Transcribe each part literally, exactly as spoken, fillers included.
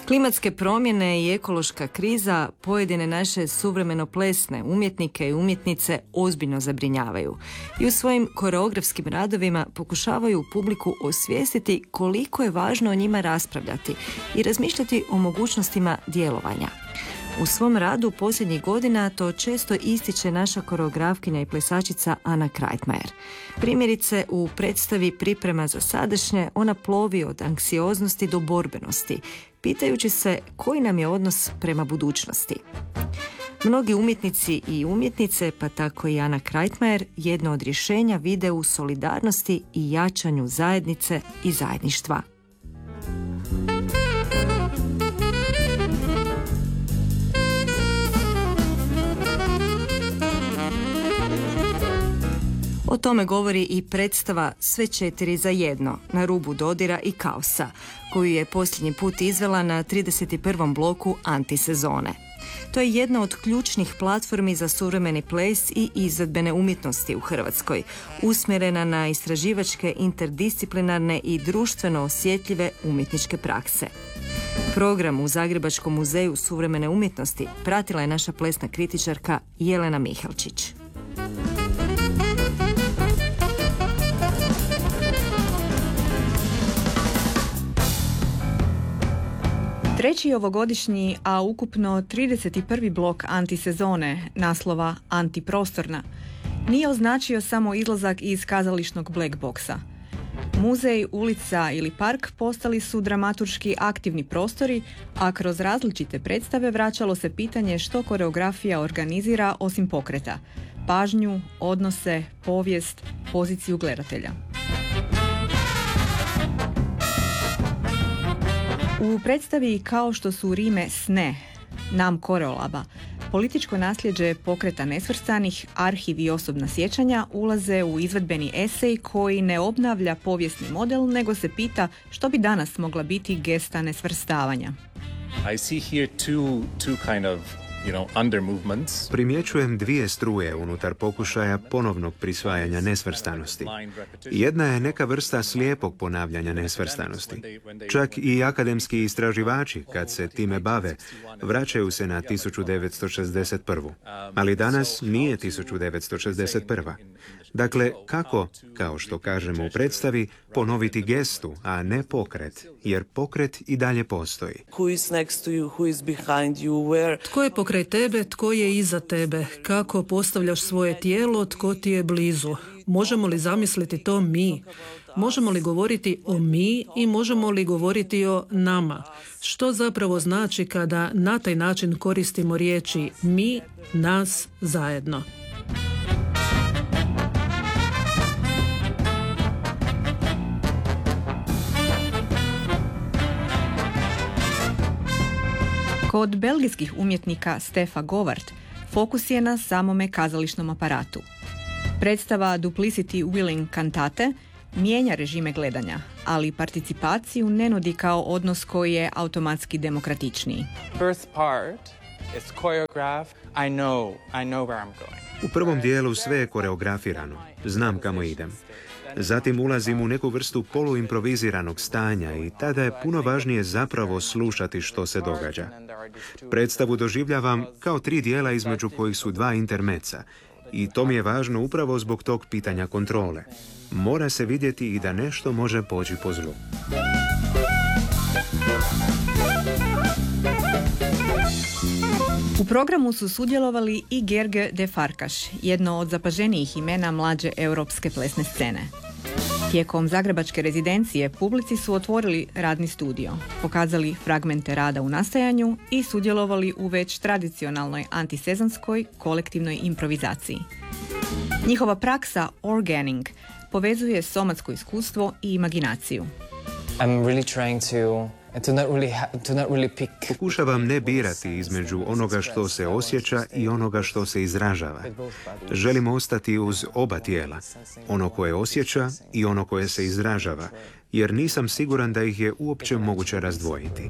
Klimatske promjene i ekološka kriza pojedine naše suvremeno plesne umjetnike i umjetnice ozbiljno zabrinjavaju i u svojim koreografskim radovima pokušavaju publiku osvijestiti koliko je važno o njima raspravljati i razmišljati o mogućnostima djelovanja. U svom radu posljednjih godina to često ističe naša koreografkinja i plesačica Ana Krajtmajer. Primjerice, u predstavi Priprema za sadašnje ona plovi od anksioznosti do borbenosti, pitajući se koji nam je odnos prema budućnosti. Mnogi umjetnici i umjetnice, pa tako i Ana Krajtmajer, jedno od rješenja vide u solidarnosti i jačanju zajednice i zajedništva. O tome govori i predstava Sve četiri za jedno, na rubu dodira i kaosa, koju je posljednji put izvela na trideset prvom bloku Antisezone. To je jedna od ključnih platformi za suvremeni ples i izvedbene umjetnosti u Hrvatskoj, usmjerena na istraživačke, interdisciplinarne i društveno osjetljive umjetničke prakse. Program u Zagrebačkom muzeju suvremene umjetnosti pratila je naša plesna kritičarka Jelena Mihalčić. Treći ovogodišnji, a ukupno trideset prvi blok Antisezone, naslova Antiprostorna, nije označio samo izlazak iz kazališnog black boxa. Muzej, ulica ili park postali su dramaturški aktivni prostori, a kroz različite predstave vraćalo se pitanje što koreografija organizira osim pokreta, pažnju, odnose, povijest, poziciju gledatelja. U predstavi Kao što su rime sne, Nam Koreolaba, političko nasljeđe pokreta nesvrstanih, arhiv i osobna sjećanja ulaze u izvedbeni esej koji ne obnavlja povijesni model, nego se pita što bi danas mogla biti gesta nesvrstavanja. I see here two, two kind of You know, under movements. Primjećujem dvije struje unutar pokušaja ponovnog prisvajanja nesvrstanosti. Jedna je neka vrsta slijepog ponavljanja nesvrstanosti. Čak i akademski istraživači, kad se time bave, vraćaju se na tisuću devetsto šezdeset prvu. Ali danas nije tisuću devetsto šezdeset prva. Dakle, kako, kao što kažemo u predstavi, ponoviti gestu, a ne pokret, jer pokret i dalje postoji. Tko je pokraj tebe, tko je iza tebe, kako postavljaš svoje tijelo, tko ti je blizu. Možemo li zamisliti to mi? Možemo li govoriti o mi i možemo li govoriti o nama? Što zapravo znači kada na taj način koristimo riječi mi, nas, zajedno? Kod belgijskih umjetnika Stefa Govart fokus je na samome kazališnom aparatu. Predstava Duplicity Willing Cantate mijenja režime gledanja, ali participaciju ne nudi kao odnos koji je automatski demokratičniji. U prvom dijelu sve je koreografirano, znam kamo idem. Zatim ulazim u neku vrstu poluimproviziranog stanja i tada je puno važnije zapravo slušati što se događa. Predstavu doživljavam kao tri dijela između kojih su dva intermeca i to mi je važno upravo zbog tog pitanja kontrole. Mora se vidjeti i da nešto može poći po zlu. U programu su sudjelovali i Gerge de Farkaš, jedno od zapaženijih imena mlađe europske plesne scene. Tijekom zagrebačke rezidencije publici su otvorili radni studio, pokazali fragmente rada u nastajanju i sudjelovali u već tradicionalnoj antisezonskoj kolektivnoj improvizaciji. Njihova praksa organing povezuje somatsko iskustvo i imaginaciju. I'm really trying to To not really ha- to not really pick. Pokušavam ne birati između onoga što se osjeća i onoga što se izražava. Želim ostati uz oba tijela, ono koje osjeća i ono koje se izražava, jer nisam siguran da ih je uopće moguće razdvojiti.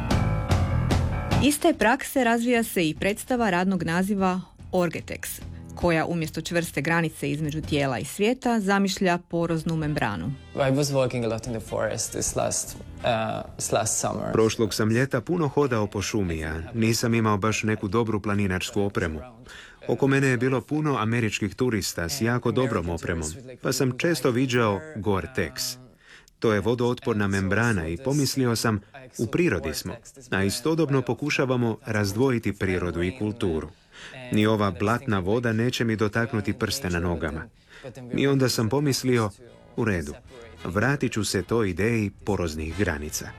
Iste prakse razvija se i predstava radnog naziva Orgetex, koja umjesto čvrste granice između tijela i svijeta zamišlja poroznu membranu. I was walking a lot in the forest this last, uh, this last summer. Prošlog sam ljeta puno hodao po šumi, a nisam imao baš neku dobru planinarsku opremu. Oko mene je bilo puno američkih turista s jako dobrom opremom, pa sam često viđao Gore-Tex. To je vodootporna membrana i pomislio sam, u prirodi smo, a istodobno pokušavamo razdvojiti prirodu i kulturu. Ni ova blatna voda neće mi dotaknuti prste na nogama. I onda sam pomislio, u redu, vratit ću se toj ideji poroznih granica.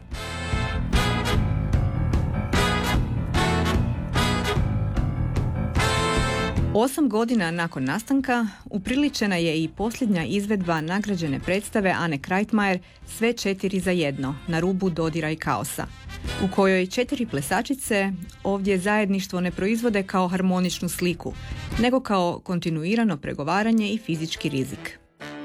Osam godina nakon nastanka upriličena je i posljednja izvedba nagrađene predstave Ane Kreitmajer Sve četiri za jedno, na rubu dodira i kaosa, u kojoj četiri plesačice ovdje zajedništvo ne proizvode kao harmoničnu sliku, nego kao kontinuirano pregovaranje i fizički rizik.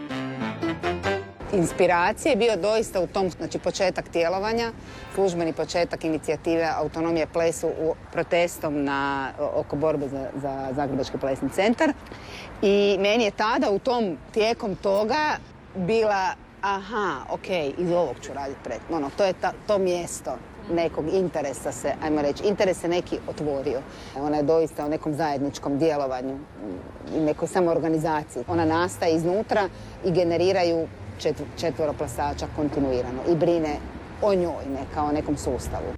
Inspiracija je bio doista u tom, znači početak djelovanja, službeni početak inicijative Autonomije plesu u protestom na, oko borbe za, za Zagrebački plesni centar. I meni je tada u tom, tijekom toga bila, aha, ok, iz ovog ću raditi pred. Ono, to je ta, to mjesto nekog interesa se, ajmo reći, interes se neki otvorio. Ona je doista o nekom zajedničkom djelovanju i nekoj samoorganizaciji. Ona nastaje iznutra i generiraju Četvr, četvoro plesača kontinuirano i brine o njoj, ne kao o nekom sustavu.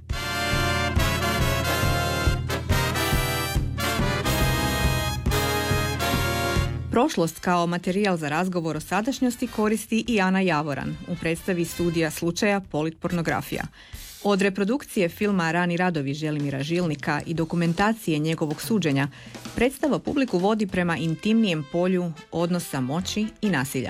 Prošlost kao materijal za razgovor o sadašnjosti koristi i Ana Javoran u predstavi studija slučaja Politpornografija. Od reprodukcije filma Rani radovi Želimira Žilnika i dokumentacije njegovog suđenja, predstava publiku vodi prema intimnijem polju odnosa moći i nasilja.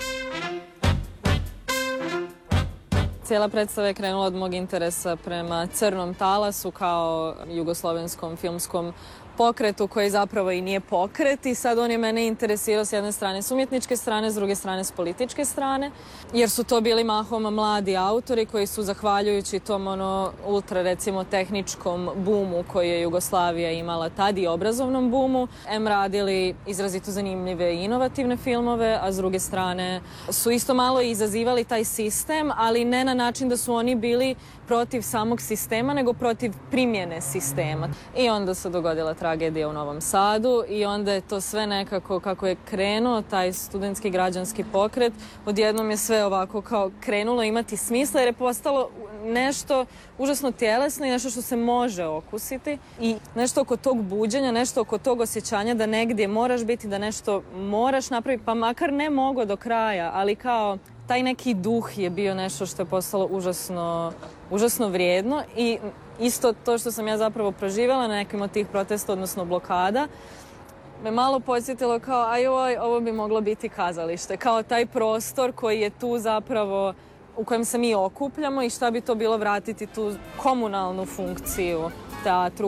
Cijela predstava je krenula od mog interesa prema Crnom talasu kao jugoslovenskom filmskom pokretu koji zapravo i nije pokret i sad on je mene interesirao s jedne strane s umjetničke strane, s druge strane s političke strane, jer su to bili mahom mladi autori koji su zahvaljujući tom ono ultra recimo tehničkom bumu koji je Jugoslavija imala tad i obrazovnom bumu, em radili izrazito zanimljive i inovativne filmove, a s druge strane su isto malo izazivali taj sistem, ali ne na način da su oni bili protiv samog sistema, nego protiv primjene sistema. I onda se dogodila tragedija u Novom Sadu i onda je to sve nekako kako je krenuo taj studentski građanski pokret, odjednom je sve ovako kao krenulo imati smisla jer je postalo nešto užasno tjelesno i nešto što se može okusiti i nešto oko tog buđenja, nešto oko tog osjećanja da negdje moraš biti, da nešto moraš napraviti, pa makar ne mogo do kraja, ali kao taj neki duh je bio nešto što je postalo užasno, užasno vrijedno i isto to što sam ja zapravo proživjela na nekim od tih protesta, odnosno blokada, me malo podsjetilo kao, ajoj, ovo bi moglo biti kazalište, kao taj prostor koji je tu zapravo, u kojem se mi okupljamo i šta bi to bilo vratiti tu komunalnu funkciju teatru.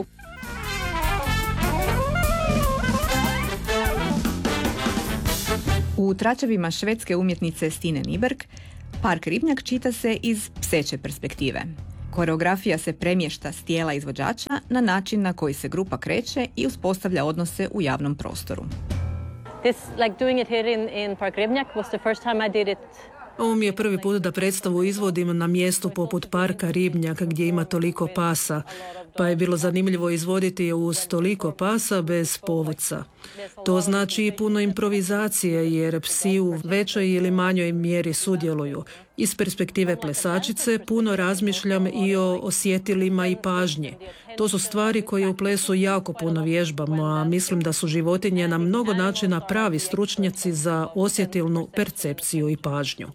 U tračevima švedske umjetnice Stine Nyberg, Park Ribnjak čita se iz pseće perspektive. Koreografija se premješta s tijela izvođača na način na koji se grupa kreće i uspostavlja odnose u javnom prostoru. This, like doing it here in, in Park Ribnjak was the first time I did it. Ovo mi je prvi put da predstavu izvodim na mjestu poput Parka Ribnjak gdje ima toliko pasa, pa je bilo zanimljivo izvoditi je uz toliko pasa bez povodca. To znači i puno improvizacije jer psi u većoj ili manjoj mjeri sudjeluju. Iz perspektive plesačice puno razmišljam i o osjetilima i pažnji. To su stvari koje u plesu jako puno vježbamo, a mislim da su životinje na mnogo načina pravi stručnjaci za osjetilnu percepciju i pažnju.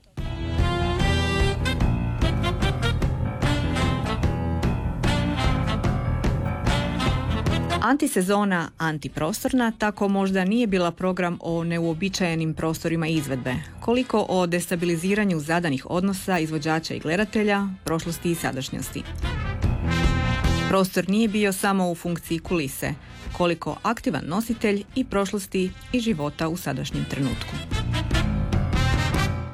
Antisezona, antiprostorna, tako možda nije bila program o neuobičajenim prostorima izvedbe, koliko o destabiliziranju zadanih odnosa izvođača i gledatelja, prošlosti i sadašnjosti. Prostor nije bio samo u funkciji kulise, koliko aktivan nositelj i prošlosti i života u sadašnjem trenutku.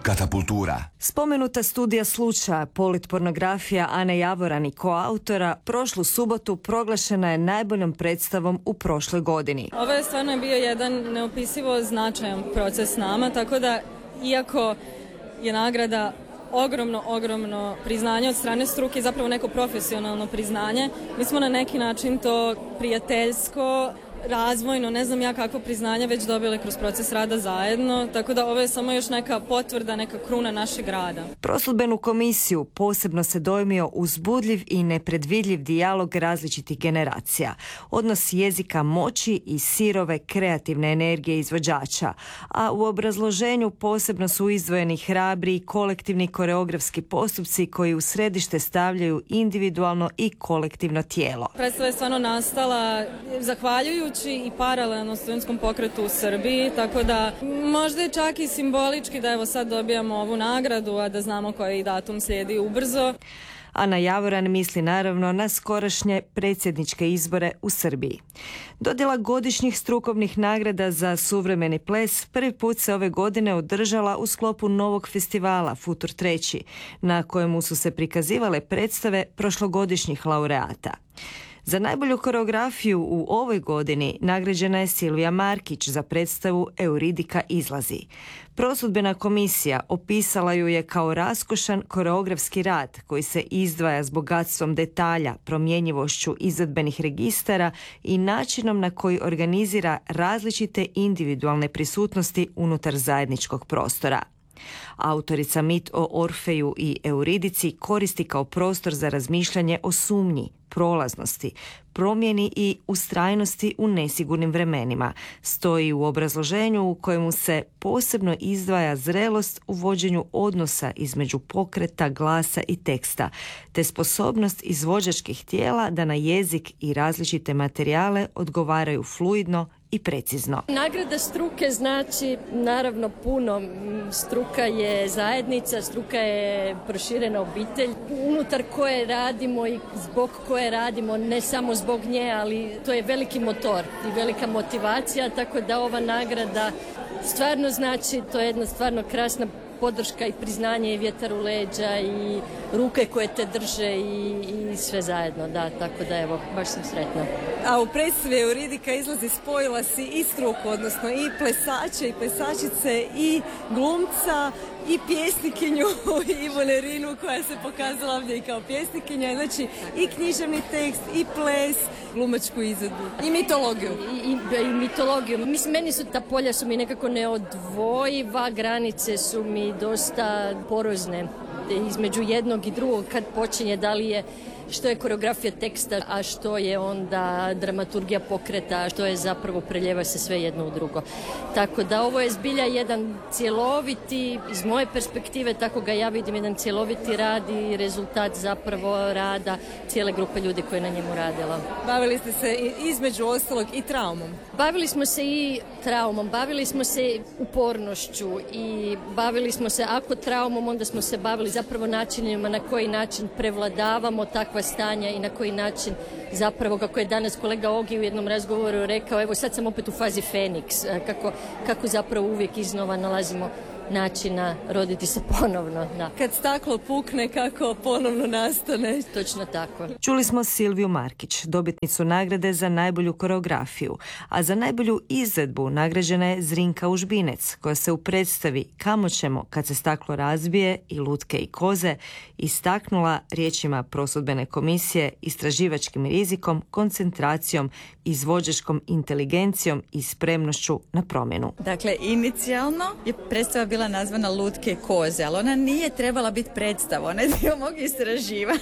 Katapultura. Spomenuta studija slučaja Politpornografija Ane Javoran i koautora prošlu subotu proglašena je najboljom predstavom u prošloj godini. Ovo je stvarno bio jedan neopisivo značajan proces nama, tako da iako je nagrada ogromno, ogromno priznanje od strane struke, zapravo neko profesionalno priznanje, mi smo na neki način to prijateljsko, razvojno, ne znam ja kakvo priznanje već dobili kroz proces rada zajedno, tako da ovo je samo još neka potvrda, neka kruna našeg rada. Prosudbenu komisiju posebno se dojmio uzbudljiv i nepredvidljiv dijalog različitih generacija, odnos jezika moći i sirove kreativne energije izvođača, a u obrazloženju posebno su izdvojeni hrabri i kolektivni koreografski postupci koji u središte stavljaju individualno i kolektivno tijelo. Predstava je stvarno nastala zahvaljujući i paralelno studentskom pokretu u Srbiji, tako da možda je čak i simbolički da evo sad dobijamo ovu nagradu, a da znamo koji datum slijedi ubrzo. Ana Javoran misli naravno na skorašnje predsjedničke izbore u Srbiji. Dodjela godišnjih strukovnih nagrada za suvremeni ples prvi put se ove godine održala u sklopu novog festivala Futur treći, na kojemu su se prikazivale predstave prošlogodišnjih laureata. Za najbolju koreografiju u ovoj godini nagrađena je Silvija Markić za predstavu Euridika izlazi. Prosudbena komisija opisala ju je kao raskošan koreografski rad koji se izdvaja s bogatstvom detalja, promjenjivošću izvedbenih registara i načinom na koji organizira različite individualne prisutnosti unutar zajedničkog prostora. Autorica Mit o Orfeju i Euridici koristi kao prostor za razmišljanje o sumnji, prolaznosti, promjeni i ustrajnosti u nesigurnim vremenima. Stoji u obrazloženju u kojemu se posebno izdvaja zrelost u vođenju odnosa između pokreta, glasa i teksta, te sposobnost izvođačkih tijela da na jezik i različite materijale odgovaraju fluidno i precizno. Nagrada struke znači naravno puno. Struka je zajednica, struka je proširena obitelj unutar koje radimo i zbog koje radimo, ne samo zbog nje, ali to je veliki motor i velika motivacija, tako da ova nagrada stvarno znači, to je jedna stvarno krasna podrška i priznanje i vjetar u leđa i ruke koje te drže i, i sve zajedno, da, tako da evo, baš sam sretna. A u predstavi Euridika izlazi, spojila si i struku, odnosno i plesače i plesačice i glumca i pjesnikinju i Volerinu koja se pokazala ovdje i kao pjesnikinja, znači i književni tekst i ples, glumačku izvedbu i mitologiju. I, i, i mitologiju. Mislim, meni su ta polja su mi nekako neodvojiva, granice su mi dosta porozne između jednog i drugog kad počinje, da li je što je koreografija teksta, a što je onda dramaturgija pokreta, a što je zapravo preljeva se sve jedno u drugo. Tako da ovo je zbilja jedan cjeloviti, iz moje perspektive, tako ga ja vidim, jedan cjeloviti rad i rezultat zapravo rada cijele grupe ljudi koje na njemu radila. Bavili ste se između ostalog i traumom. Bavili smo se i traumom, bavili smo se upornošću i bavili smo se, ako traumom, onda smo se bavili zapravo načinima na koji način prevladavamo takva stanja i na koji način zapravo, kako je danas kolega Ogi u jednom razgovoru rekao, evo sad sam opet u fazi Feniks, kako, kako zapravo uvijek iznova nalazimo načina roditi se ponovno. Da. Kad staklo pukne, kako ponovno nastane. Točno tako. Čuli smo Silviju Markić, dobitnicu nagrade za najbolju koreografiju, a za najbolju izvedbu nagrađena je Zrinka Užbinec, koja se u predstavi Kamo ćemo kad se staklo razbije i Lutke i koze istaknula riječima prosudbene komisije istraživačkim rizikom, koncentracijom, izvođačkom inteligencijom i spremnošću na promjenu. Dakle, inicijalno je predstava bila nazvana Lutke i koze, ali ona nije trebala biti predstava, ona je dio mog istraživanja.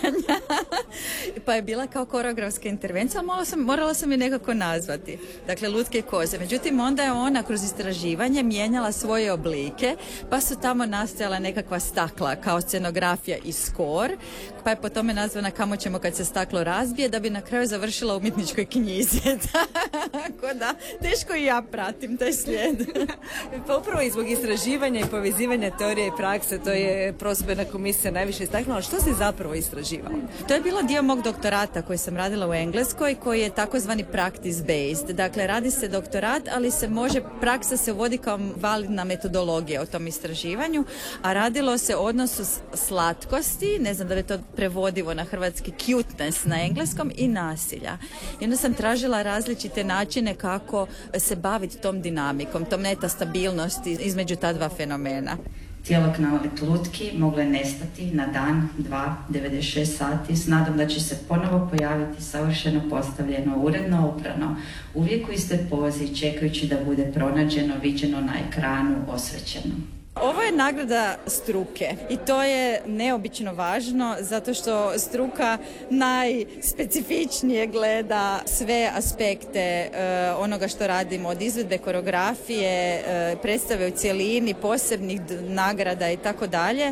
Pa je bila kao koreografska intervencija, ali morala sam, morala sam je nekako nazvati. Dakle, Lutke i koze. Međutim, onda je ona kroz istraživanje mijenjala svoje oblike, pa su tamo nastajala nekakva stakla kao scenografija i skor, pa je po tome nazvana Kamo ćemo kad se staklo razbije, da bi na kraju završila u umjetničkoj knjizi. Tako da, teško i ja pratim taj slijed. Pa upravo i zbog istraživanja i povezivanja teorije i prakse, to je prosvjetna komisija najviše istaknula. Što si zapravo istraživao? To je bilo dio mog doktorata koji sam radila u Engleskoj, koji je takozvani practice based. Dakle, radi se doktorat, ali se može, praksa se uvodi kao validna metodologija o tom istraživanju, a radilo se o odnosu slatkosti, ne znam da li to prevodivo na hrvatski, cuteness na engleskom, i nasilja. I onda sam tražila različite načine kako se baviti tom dinamikom, tom metastabilnosti između ta dva fenomena. Cijelog nalet lutki moglo je nestati na dan, dva, devedeset šest sati s nadom da će se ponovo pojaviti savršeno postavljeno, uredno oprano, uvijek u istoj pozi, čekajući da bude pronađeno, viđeno na ekranu, osvećeno. Ovo je nagrada struke i to je neobično važno zato što struka najspecifičnije gleda sve aspekte uh, onoga što radimo, od izvedbe koreografije, uh, predstave u cjelini, posebnih d- nagrada i tako dalje,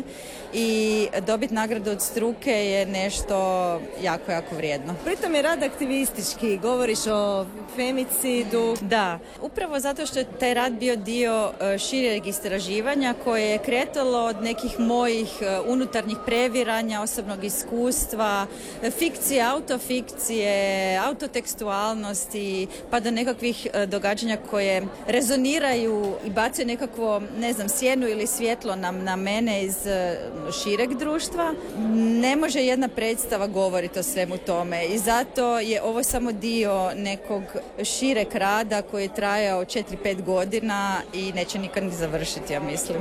i dobiti nagradu od struke je nešto jako, jako vrijedno. Pritom je rad aktivistički, govoriš o femicidu. Da, upravo zato što je taj rad bio dio uh, šireg istraživanja koje je kretalo od nekih mojih uh, unutarnjih previranja, osobnog iskustva, fikcije, autofikcije, autotekstualnosti, pa do nekakvih uh, događanja koje rezoniraju i bacaju nekakvo, ne znam, sjenu ili svjetlo na, na mene iz uh, šireg društva. Ne može jedna predstava govoriti o svemu tome i zato je ovo samo dio nekog šireg rada koji je trajao četiri pet godina i neće nikad ni završiti, ja mislim.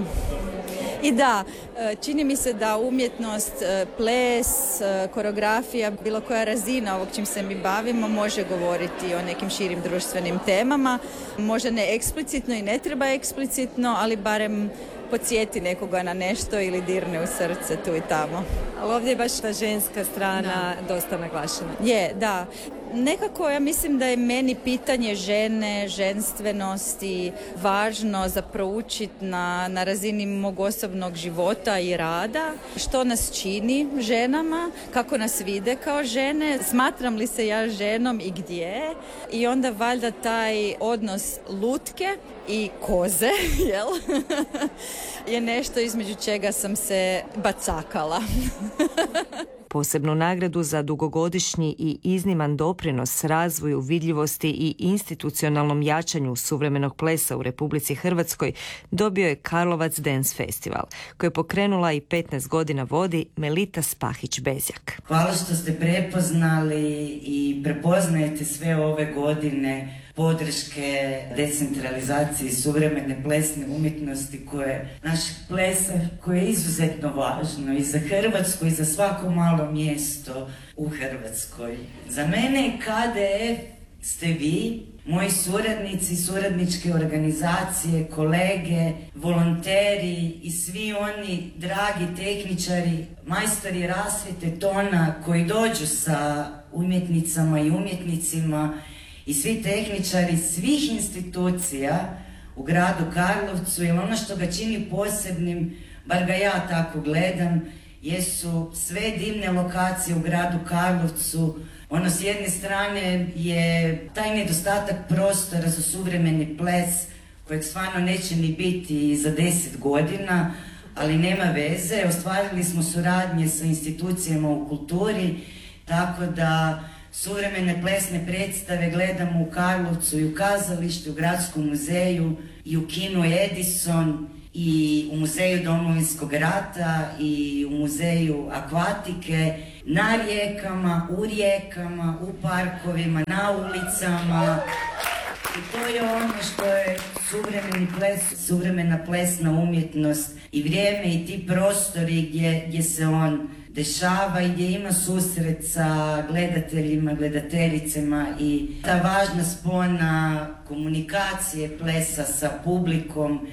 I da, čini mi se da umjetnost, ples, koreografija, bilo koja razina ovog čim se mi bavimo može govoriti o nekim širim društvenim temama. Možda ne eksplicitno i ne treba eksplicitno, ali barem podsjeti nekoga na nešto ili dirne u srce tu i tamo. Ali ovdje je baš ta ženska strana da. dosta naglašena. Je, da. Nekako ja mislim da je meni pitanje žene, ženstvenosti važno za proučiti na, na razini mog osobnog života i rada. Što nas čini ženama, kako nas vide kao žene, smatram li se ja ženom i gdje. I onda valjda taj odnos lutke i koze, jel? je nešto između čega sam se bacakala. Posebnu nagradu za dugogodišnji i izniman doprinos razvoju, vidljivosti i institucionalnom jačanju suvremenog plesa u Republici Hrvatskoj dobio je Karlovac Dance Festival, koji je pokrenula i petnaest godina vodi Melita Spahić-Bezjak. Hvala što ste prepoznali i prepoznajete sve ove godine podrške decentralizaciji suvremene plesne umjetnosti koje našeg plesa, koje je izuzetno važno i za Hrvatsku i za svako malo mjesto u Hrvatskoj. Za mene K D F ste vi, moji suradnici, suradničke organizacije, kolege, volonteri i svi oni dragi tehničari, majstori rasvjete tona koji dođu sa umjetnicama i umjetnicima i svi tehničari svih institucija u gradu Karlovcu, jer ono što ga čini posebnim, bar ga ja tako gledam, jesu sve divne lokacije u gradu Karlovcu. Ono, s jedne strane je taj nedostatak prostora za suvremeni ples, kojeg stvarno neće ni biti za deset godina, ali nema veze. Ostvarili smo suradnje sa institucijama u kulturi, tako da suvremene plesne predstave gledamo u Karlovcu i u kazalištu, u Gradskom muzeju i u kinu Edison i u Muzeju Domovinskog rata i u Muzeju akvatike, na rijekama, u rijekama, u parkovima, na ulicama. I to je ono što je suvremeni ples, suvremena plesna umjetnost i vrijeme i ti prostori gdje, gdje se on dešava i gdje ima susret sa gledateljima, gledateljicama i ta važna spona komunikacije plesa sa publikom.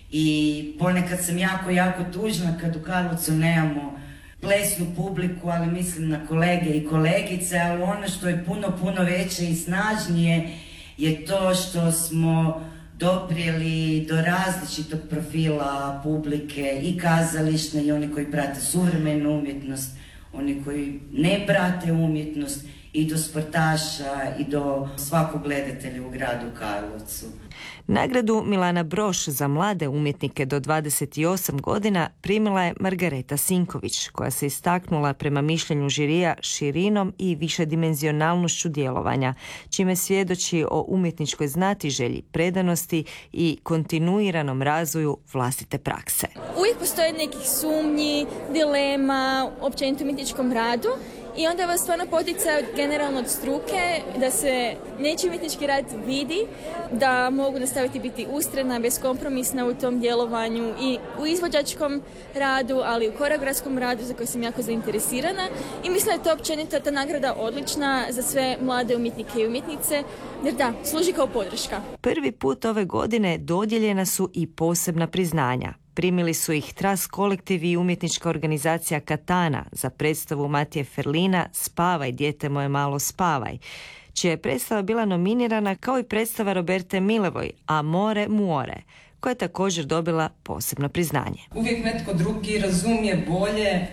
I ponekad sam jako, jako tužna kad u Karlovcu nemamo plesnu publiku, ali mislim na kolege i kolegice, ali ono što je puno, puno veće i snažnije je to što smo doprijeli do različitog profila publike i kazališne i oni koji prate suvremenu umjetnost, oni koji ne prate umjetnost i do sportaša i do svakog gledatelja u gradu Karlovcu. Nagradu Milana Broš za mlade umjetnike do dvadeset osam godina primila je Margareta Sinković, koja se istaknula prema mišljenju žirija širinom i višedimenzionalnošću djelovanja, čime svjedoči o umjetničkoj znatiželji, predanosti i kontinuiranom razvoju vlastite prakse. Uvijek postoje nekih sumnji, dilema, općenito umjetničkom radu. I onda vas stvarno poticaju generalno od struke da se nečiji umjetnički rad vidi, da mogu nastaviti biti ustrajna, beskompromisna u tom djelovanju i u izvođačkom radu, ali i u koreografskom radu za koji sam jako zainteresirana. I mislim da je to općenito ta nagrada odlična za sve mlade umjetnike i umjetnice, jer da, služi kao podrška. Prvi put ove godine dodijeljena su i posebna priznanja. Primili su ih Tras kolektiv i umjetnička organizacija Katana za predstavu Matije Ferlina Spavaj, dijete moje malo spavaj, čija je predstava bila nominirana kao i predstava Roberte Milevoj Amore Muore, koja je također dobila posebno priznanje. Uvijek netko drugi razumije bolje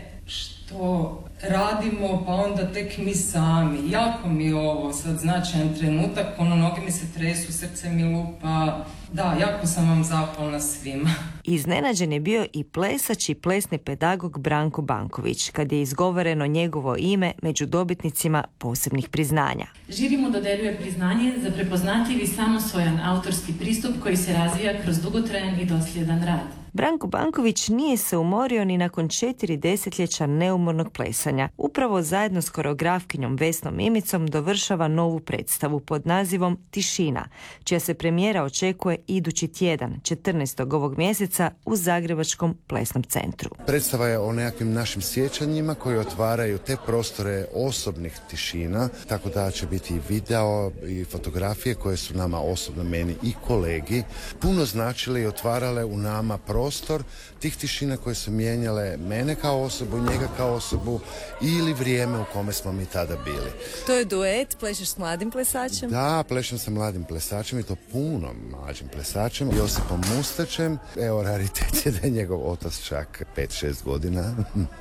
što radimo, pa onda tek mi sami. Jako mi je ovo sad značajan trenutak, ono, noge mi se tresu, srce mi lupa. Da, jako sam vam zahvalna svima. Iznenađen je bio i plesač i plesni pedagog Branko Banković, kad je izgovoreno njegovo ime među dobitnicima posebnih priznanja. Žiri mu dodeljuje priznanje za prepoznatljiv i samosvojan autorski pristup koji se razvija kroz dugotrajan i dosljedan rad. Branko Banković nije se umorio ni nakon četiri desetljeća neumornog plesanja. Upravo zajedno s koreografkinjom Vesnom Mimicom dovršava novu predstavu pod nazivom Tišina, čija se premijera očekuje idući tjedan, četrnaestog ovog mjeseca u Zagrebačkom plesnom centru. Predstava je o nekakvim našim sjećanjima koji otvaraju te prostore osobnih tišina, tako da će biti i video i fotografije koje su nama osobno, meni i kolegi, puno značile i otvarale u nama prostor tih tišina koje su mijenjale mene kao osobu, njega kao osobu ili vrijeme u kome smo mi tada bili. To je duet, plešeš s mladim plesačem? Da, plešem sa mladim plesačem i to puno mlađim plesačem, Josipom Mustačem. Evo, raritet je da je njegov otac čak pet šest godina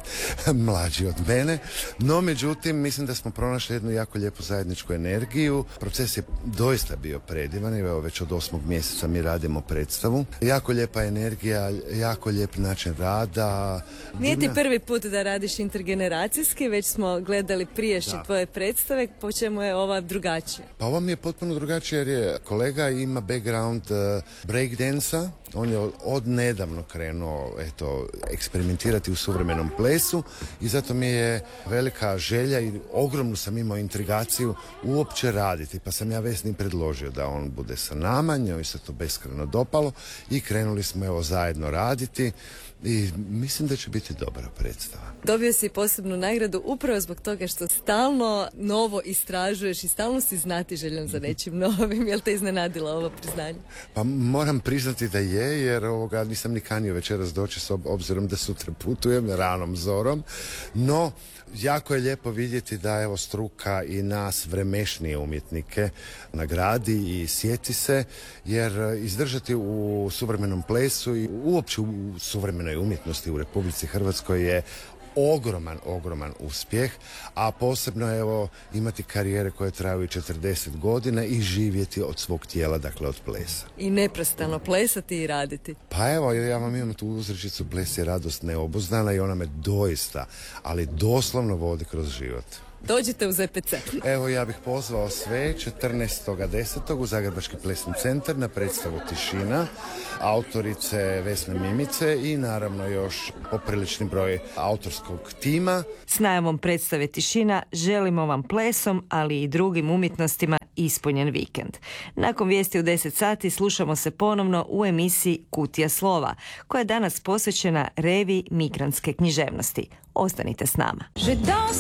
mlađi od mene. No, međutim, mislim da smo pronašli jednu jako lijepu zajedničku energiju. Proces je doista bio predivan. Evo, već od osmog mjeseca mi radimo predstavu. Jako lijepa energija, jako lijep način rada. Nije ti prvi put da radiš intergeneracijski, već smo gledali prijašnje tvoje predstave, po čemu je ova drugačija? Pa ova mi je potpuno drugačija jer je kolega ima background uh, breakdansa. On je od nedavno krenuo eto, eksperimentirati u suvremenom plesu i zato mi je velika želja i ogromnu sam imao intrigaciju uopće raditi. Pa sam ja Vesni predložio da on bude sa nama, njoj se to beskrajno dopalo i krenuli smo evo zajedno raditi. I mislim da će biti dobra predstava. Dobio si posebnu nagradu upravo zbog toga što stalno novo istražuješ i stalno si znatiželjan za nečim novim. Jel te iznenadila ovo priznanje? Pa moram priznati da je, jer ovoga nisam ni kanio večeras doći s obzirom da sutra putujem ranom zorom. No, jako je lijepo vidjeti da evo struka i nas vremešnije umjetnike nagradi i sjeti se, jer izdržati u suvremenom plesu i uopće u suvremenoj umjetnosti u Republici Hrvatskoj je ogroman, ogroman uspjeh, a posebno evo imati karijere koje traju i četrdeset godina i živjeti od svog tijela, dakle od plesa. I neprestano plesati i raditi. Pa evo, ja vam imam tu uzrečicu ples je radost neobuzdana i ona me doista, ali doslovno vodi kroz život. Dođite u Z P C. Evo, ja bih pozvao sve četrnaestog desetog u Zagrebački plesni centar na predstavu Tišina, autorice Vesne Mimice i naravno još poprilični broj autorskog tima. S najavom predstave Tišina želimo vam plesom, ali i drugim umjetnostima ispunjen vikend. Nakon vijesti u deset sati slušamo se ponovno u emisiji Kutija slova, koja je danas posvećena revi migrantske književnosti. Ostanite s nama.